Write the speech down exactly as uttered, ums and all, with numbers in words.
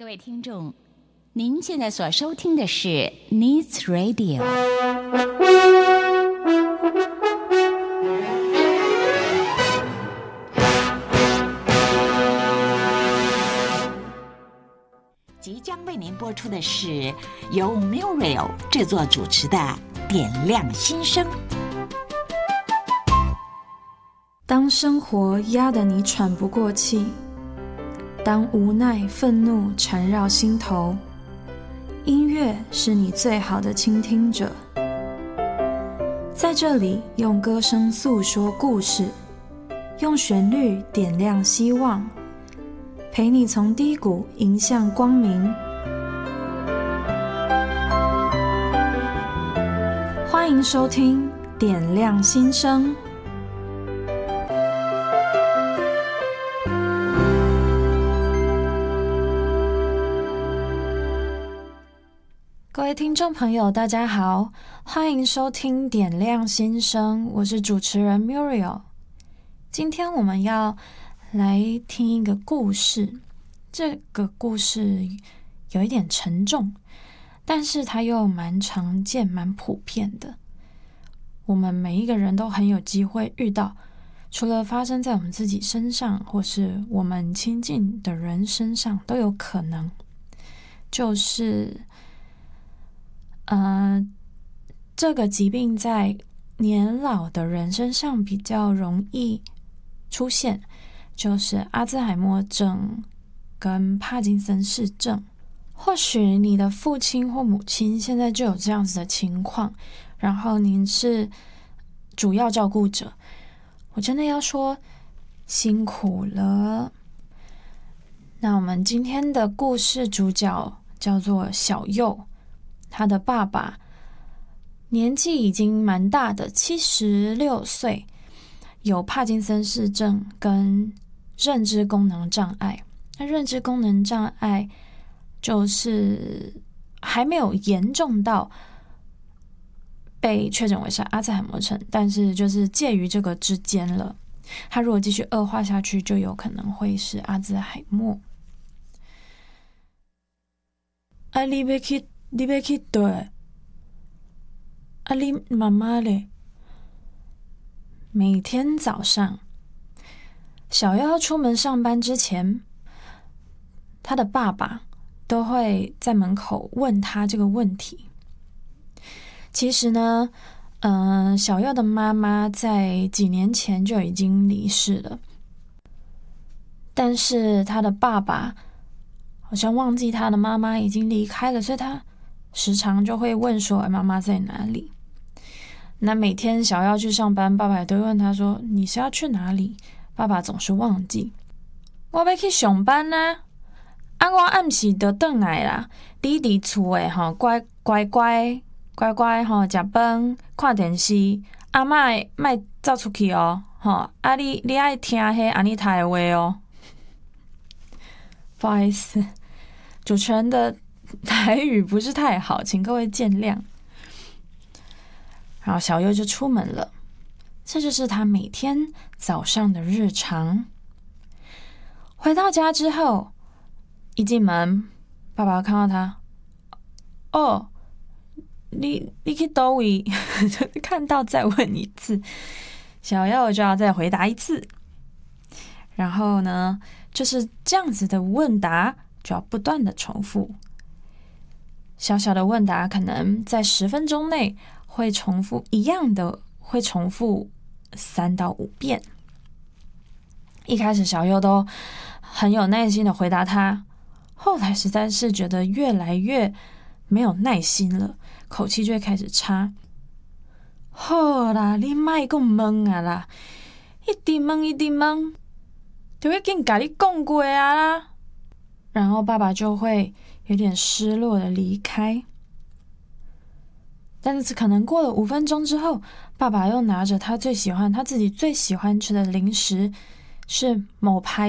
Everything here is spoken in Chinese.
各位听众，您现在所收听的是 Needs Radio。即将为您播出的是由 Muriel 制作主持的《点亮心声》。 当生活压得你喘不过气，当无奈、愤怒缠绕心头，音乐是你最好的倾听者。在这里，用歌声诉说故事，用旋律点亮希望，陪你从低谷迎向光明。欢迎收听《点亮心声》。各位听众朋友大家好，欢迎收听点亮心声，我是主持人 Muriel。 今天我们要来听一个故事，这个故事有一点沉重，但是它又蛮常见蛮普遍的，我们每一个人都很有机会遇到，除了发生在我们自己身上或是我们亲近的人身上都有可能，就是呃，这个疾病在年老的人身上比较容易出现，就是阿兹海默症跟帕金森氏症。或许你的父亲或母亲现在就有这样子的情况，然后您是主要照顾者，我真的要说辛苦了。那我们今天的故事主角叫做小佑，他的爸爸年纪已经蛮大的，七十六岁，有帕金森氏症跟认知功能障碍。那认知功能障碍就是还没有严重到被确诊为是阿兹海默症，但是就是介于这个之间了。他如果继续恶化下去，就有可能会是阿兹海默。啊，你要去你要去对，啊，你妈妈嘞？每天早上，小佑要出门上班之前，他的爸爸都会在门口问他这个问题。其实呢，嗯、呃，小佑的妈妈在几年前就已经离世了，但是他的爸爸好像忘记他的妈妈已经离开了，所以他时常就会问说妈妈在哪里。那每天小佑去上班，爸爸也都会问他说你是要去哪里，爸爸总是忘记。我要去上班啊，啊我暗时就回来啦，你伫厝的吼乖乖乖乖乖吼食饭看电视，啊莫莫走出去哦，吼啊你你爱听迄安妮塔的话哦。不好意思，主持人的台语不是太好，请各位见谅。然后小佑就出门了，这就是他每天早上的日常。回到家之后，一进门，爸爸看到他，哦，你你去哪里？看到再问一次，小佑就要再回答一次。然后呢，就是这样子的问答就要不断的重复。小小的问答可能在十分钟内会重复一样的，会重复三到五遍。一开始小佑都很有耐心的回答他，后来实在是觉得越来越没有耐心了，口气就会开始差。好啦，你莫再问啊啦，一直问一直问，就已经跟你讲过啊啦。然后爸爸就会有点失落的离开。但是可能过了五分钟之后，爸爸又拿着他最喜欢他自己最喜欢吃的零食，是某牌